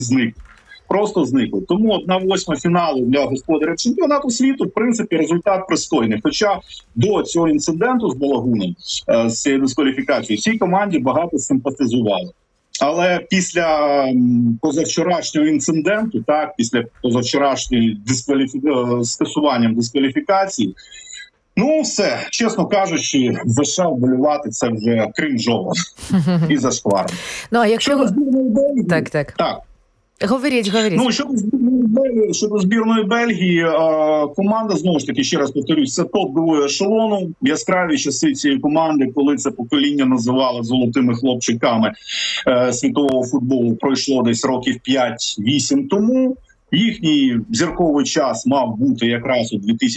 зникли. Просто зникли. Тому 1/8 фіналу для господарів чемпіонату світу, в принципі, результат пристойний. Хоча до цього інциденту з Балагуном, з цією дискваліфікацією, всій команді багато симпатизували. Але після позавчорашнього інциденту, після позавчорашньої скасуванням дискваліфікації, все, чесно кажучи, за що вболівати, це вже крінжово і зашкварно. А якщо... Так. Говоріть. Щодо збірної Бельгії, команда, знову ж таки, ще раз повторюсь, це топ другого ешелону. Яскраві часи цієї команди, коли це покоління називали золотими хлопчиками світового футболу, пройшло десь років 5-8 тому. Їхній зірковий час мав бути якраз у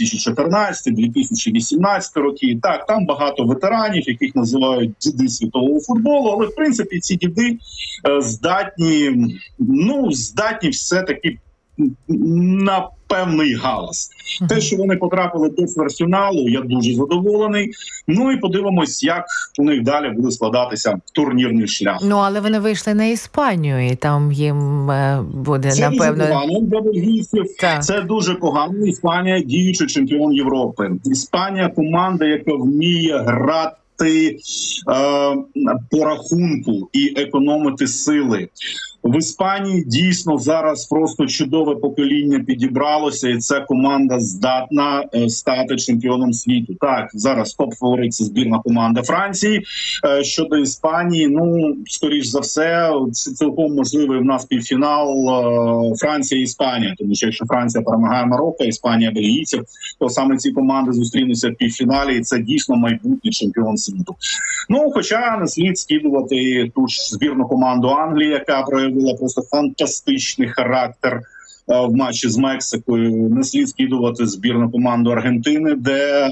2014-2018 роки. Так, там багато ветеранів, яких називають діди світового футболу, але в принципі ці діди здатні все-таки на певний галас. Те, що вони потрапили до чвертьфіналу, я дуже задоволений. І подивимось, як у них далі буде складатися турнірний шлях. Але вони вийшли на Іспанію, і там їм буде, це напевно... Дуже погано для бельгійців. Це дуже погано. Іспанія – діючий чемпіон Європи. Іспанія – команда, яка вміє грати по рахунку і економити сили. В Іспанії дійсно зараз просто чудове покоління підібралося, і ця команда здатна стати чемпіоном світу. Так, зараз топ-фаворит – це збірна команда Франції. Щодо Іспанії, скоріш за все, це цілком можливий в нас півфінал Франція-Іспанія. Тому що якщо Франція перемагає Марокко, Іспанія – бельгійців, то саме ці команди зустрінуться в півфіналі, і це дійсно майбутній чемпіон світу. Хоча не слід скидувати ту ж збірну команду Англії, яка проявила просто фантастичний характер в матчі з Мексикою. Не слід скидувати збірну команду Аргентини, де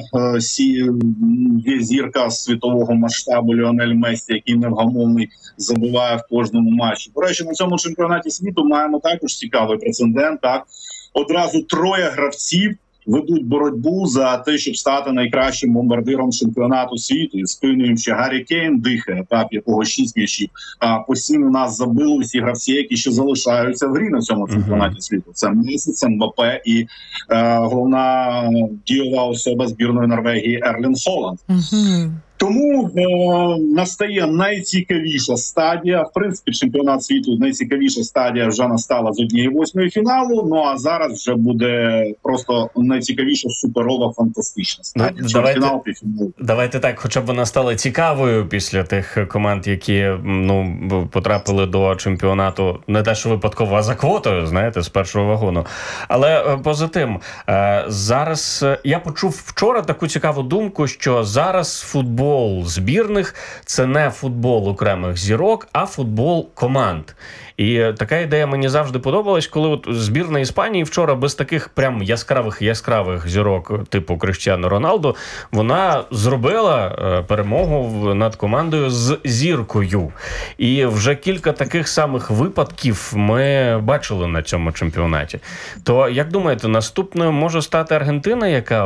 є зірка світового масштабу Ліонель Мессі, який невгамовний, забиває в кожному матчі. До речі, на цьому чемпіонаті світу маємо також цікавий прецедент. Одразу 3 гравців ведуть боротьбу за те, щоб стати найкращим бомбардиром чемпіонату світу. І спиною ще Гаррі Кейн дихає, якого 6 м'ячів. А постійно нас забили всі гравці, які ще залишаються в грі на цьому чемпіонаті світу. Це Месі, це Мбаппе і головна дієва особа збірної Норвегії Ерлін Холланд. Тому настає найцікавіша стадія. В принципі, чемпіонат світу, найцікавіша стадія вже настала з 1/8 фіналу. А зараз вже буде просто найцікавіша, суперова, фантастична стадія. Давайте так, хоча б вона стала цікавою після тих команд, які потрапили до чемпіонату не те, що випадково, а за квотою, знаєте, з першого вагону. Але поза тим, зараз я почув вчора таку цікаву думку, що зараз футбол збірних – це не футбол окремих зірок, а футбол команд. І така ідея мені завжди подобалась, коли збірна Іспанії вчора без таких прям яскравих зірок типу Кріштіану Роналду, вона зробила перемогу над командою з зіркою. І вже кілька таких самих випадків ми бачили на цьому чемпіонаті. То, як думаєте, наступною може стати Аргентина, яка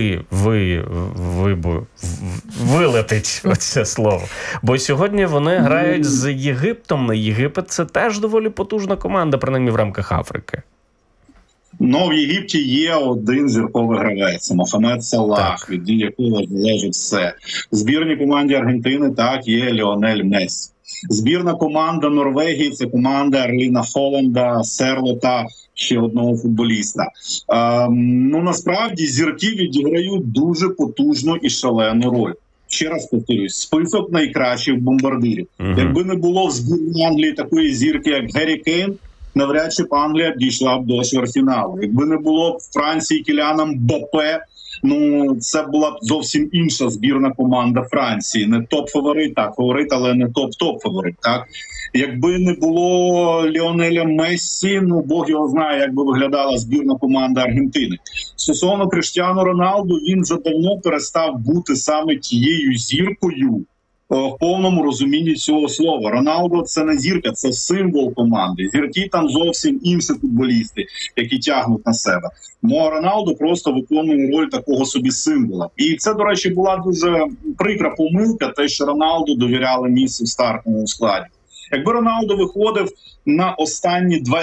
вилетить оце слово? Бо сьогодні вони грають з Єгиптом. Єгипет – це теж доволі потужна команда, принаймні в рамках Африки. В Єгипті є один зірковий гравець – Мохамед Салах, від якого залежить все. В збірній команді Аргентини є Ліонель Мессі. Збірна команда Норвегії – це команда Ерліна Холланда, Серлота, ще одного футболіста. Насправді зірки відіграють дуже потужну і шалену роль. Ще раз повторюсь, список найкращих бомбардирів. Якби не було в збірній Англії такої зірки, як Гаррі Кейн, навряд чи б Англія б дійшла б до чвертьфіналу. Якби не було в Франції Кіляна Мбаппе, це була б зовсім інша збірна команда Франції. Не топ-фаворит, фаворит, але не топ-топ-фаворит. Якби не було Ліонеля Мессі, Бог його знає, як би виглядала збірна команда Аргентини. Стосовно Кріштіану Роналду, він вже давно перестав бути саме тією зіркою, в повному розумінні цього слова. Роналдо – це не зірка, це символ команди. Зірки там зовсім інші футболісти, які тягнуть на себе. А Роналдо просто виконує роль такого собі символа. І це, до речі, була дуже прикра помилка, те, що Роналду довіряли місце в стартовому складі. Якби Роналдо виходив на останні